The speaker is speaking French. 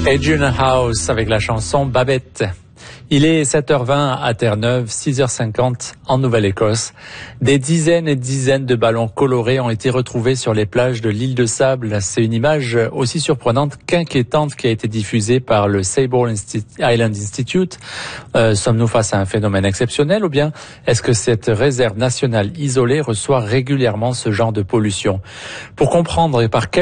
Adrian House avec la chanson Babette. Il est 7h20 à Terre-Neuve, 6h50 en Nouvelle-Écosse. Des dizaines et dizaines de ballons colorés ont été retrouvés sur les plages de l'île de Sable. C'est une image aussi surprenante qu'inquiétante qui a été diffusée par le Sable Island Institute. Sommes-nous face à un phénomène exceptionnel ou bien est-ce que cette réserve nationale isolée reçoit régulièrement ce genre de pollution? Pour comprendre et par quel